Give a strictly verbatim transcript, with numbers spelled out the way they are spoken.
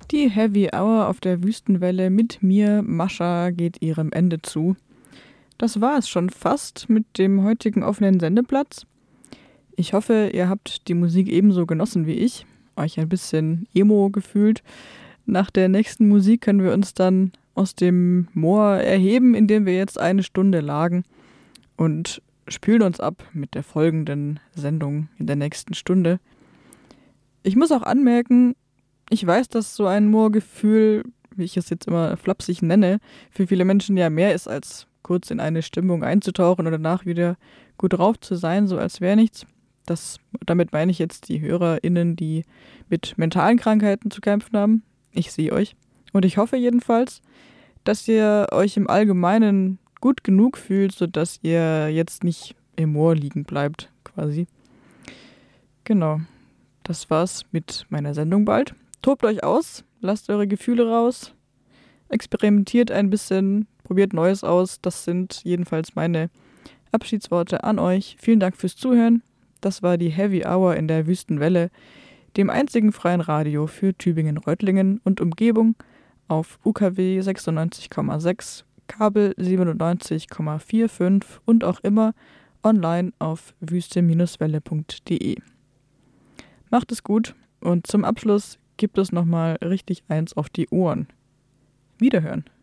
Die Heavy Hour auf der Wüstenwelle mit mir, Mascha, geht ihrem Ende zu. Das war es schon fast mit dem heutigen offenen Sendeplatz. Ich hoffe, ihr habt die Musik ebenso genossen wie ich, euch ein bisschen emo gefühlt. Nach der nächsten Musik können wir uns dann aus dem Moor erheben, in dem wir jetzt eine Stunde lagen, und spülen uns ab mit der folgenden Sendung in der nächsten Stunde. Ich muss auch anmerken, ich weiß, dass so ein Moorgefühl, wie ich es jetzt immer flapsig nenne, für viele Menschen ja mehr ist, als kurz in eine Stimmung einzutauchen und danach wieder gut drauf zu sein, so als wäre nichts. Das, damit meine ich jetzt die HörerInnen, die mit mentalen Krankheiten zu kämpfen haben. Ich sehe euch. Und ich hoffe jedenfalls, dass ihr euch im Allgemeinen gut genug fühlt, sodass ihr jetzt nicht im Moor liegen bleibt, quasi. Genau. Das war's mit meiner Sendung bald. Tobt euch aus, lasst eure Gefühle raus, experimentiert ein bisschen, probiert Neues aus. Das sind jedenfalls meine Abschiedsworte an euch. Vielen Dank fürs Zuhören. Das war die Heavy Hour in der Wüstenwelle, dem einzigen freien Radio für Tübingen-Reutlingen und Umgebung auf U K W sechsundneunzig Komma sechs, Kabel siebenundneunzig Komma fünfundvierzig und auch immer online auf wüste Bindestrich welle punkt de. Macht es gut und zum Abschluss gibt es nochmal richtig eins auf die Ohren. Wiederhören.